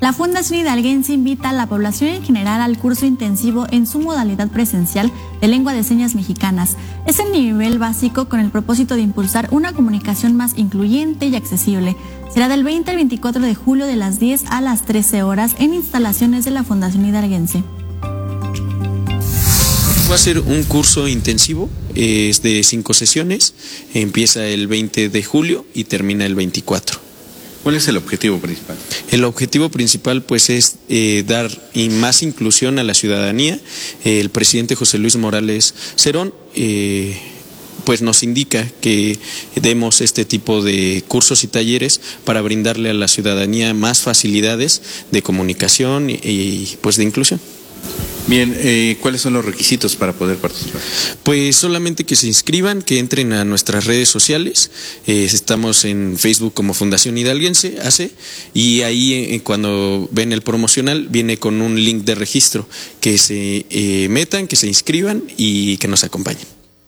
La Fundación Hidalguense invita a la población en general al curso intensivo en su modalidad presencial de lengua de señas mexicanas. Es el nivel básico con el propósito de impulsar una comunicación más incluyente y accesible. Será del 20 al 24 de julio de las 10 a las 13 horas en instalaciones de la Fundación Hidalguense. Va a ser un curso intensivo, es de 5 sesiones, empieza el 20 de julio y termina el 24. ¿Cuál es el objetivo principal? El objetivo principal pues es dar más inclusión a la ciudadanía. El presidente José Luis Morales Cerón pues nos indica que demos este tipo de cursos y talleres para brindarle a la ciudadanía más facilidades de comunicación y pues de inclusión. Bien, ¿cuáles son los requisitos para poder participar? Pues solamente que se inscriban, que entren a nuestras redes sociales. Estamos en Facebook como Fundación Hidalguense AC y ahí cuando ven el promocional viene con un link de registro, que se metan, que se inscriban y que nos acompañen.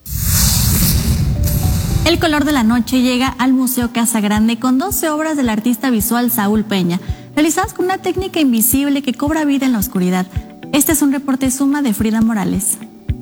El color de la noche llega al Museo Casa Grande con 12 obras del artista visual Saúl Peña, realizadas con una técnica invisible que cobra vida en la oscuridad. Este es un reporte Suma de Frida Morales.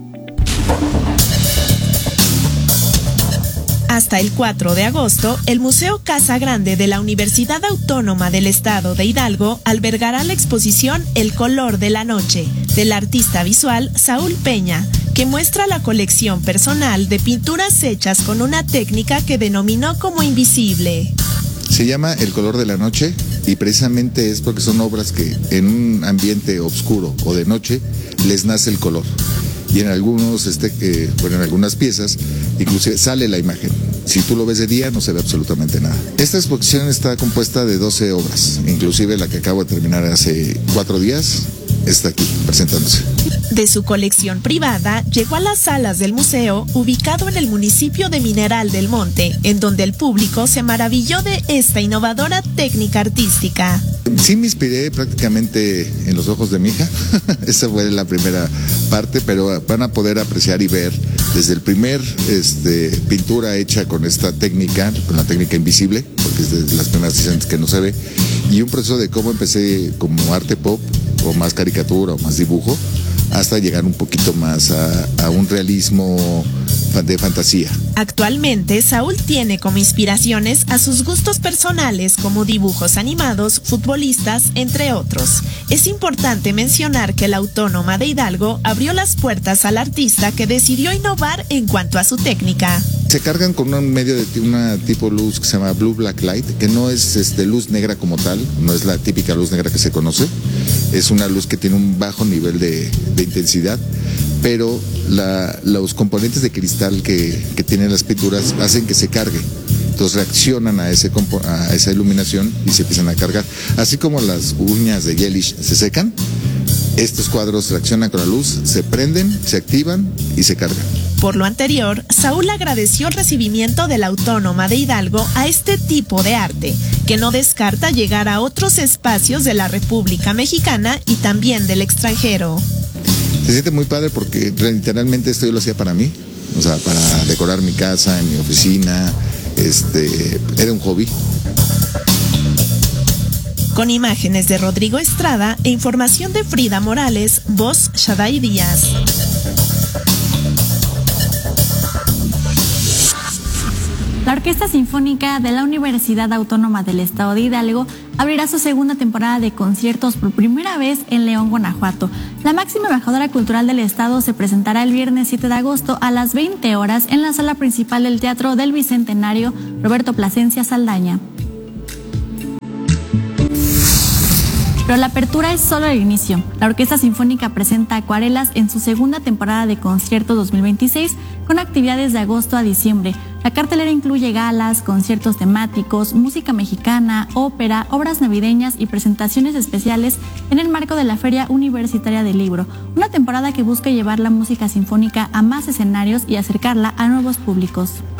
Hasta el 4 de agosto, el Museo Casa Grande de la Universidad Autónoma del Estado de Hidalgo albergará la exposición El color de la noche, del artista visual Saúl Peña, que muestra la colección personal de pinturas hechas con una técnica que denominó como invisible. Se llama El color de la noche y precisamente es porque son obras que en un ambiente oscuro o de noche les nace el color. Y en algunos, en algunas piezas, inclusive sale la imagen. Si tú lo ves de día, no se ve absolutamente nada. Esta exposición está compuesta de 12 obras, inclusive la que acabo de terminar hace 4 días, está aquí presentándose. De su colección privada, llegó a las salas del museo, ubicado en el municipio de Mineral del Monte, en donde el público se maravilló de esta innovadora técnica artística. Sí me inspiré prácticamente en los ojos de mi hija, esa fue la primera parte, pero van a poder apreciar y ver desde el primer pintura hecha con esta técnica, con la técnica invisible, porque es de las primeras sesiones que no se ve, y un proceso de cómo empecé como arte pop, o más caricatura, o más dibujo, hasta llegar un poquito más a un realismo de fantasía. Actualmente, Saúl tiene como inspiraciones a sus gustos personales como dibujos animados, futbolistas, entre otros. Es importante mencionar que la Autónoma de Hidalgo abrió las puertas al artista que decidió innovar en cuanto a su técnica. Se cargan con un medio de una tipo luz que se llama Blue Black Light, que no es luz negra como tal, no es la típica luz negra que se conoce, es una luz que tiene un bajo nivel de intensidad, pero los componentes de cristal que tienen las pinturas hacen que se cargue. Entonces reaccionan a esa iluminación y se empiezan a cargar. Así como las uñas de gelish se secan, estos cuadros reaccionan con la luz, se prenden, se activan y se cargan. Por lo anterior, Saúl agradeció el recibimiento de la Autónoma de Hidalgo a este tipo de arte, que no descarta llegar a otros espacios de la República Mexicana y también del extranjero. Se siente muy padre porque literalmente esto yo lo hacía para mí, o sea, para decorar mi casa, en mi oficina, era un hobby. Con imágenes de Rodrigo Estrada e información de Frida Morales, voz Shaday Díaz. La Orquesta Sinfónica de la Universidad Autónoma del Estado de Hidalgo abrirá su segunda temporada de conciertos por primera vez en León, Guanajuato. La máxima embajadora cultural del estado se presentará el viernes 7 de agosto a las 20 horas en la sala principal del Teatro del Bicentenario Roberto Plasencia Saldaña. Pero la apertura es solo el inicio. La Orquesta Sinfónica presenta Acuarelas en su segunda temporada de conciertos 2026 con actividades de agosto a diciembre. La cartelera incluye galas, conciertos temáticos, música mexicana, ópera, obras navideñas y presentaciones especiales en el marco de la Feria Universitaria del Libro, una temporada que busca llevar la música sinfónica a más escenarios y acercarla a nuevos públicos.